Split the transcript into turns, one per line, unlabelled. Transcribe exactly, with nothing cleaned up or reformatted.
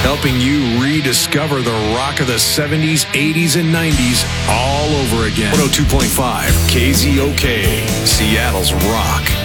helping you rediscover the rock of the seventies, eighties, and nineties all over again. one oh two point five K Z O K, Seattle's rock.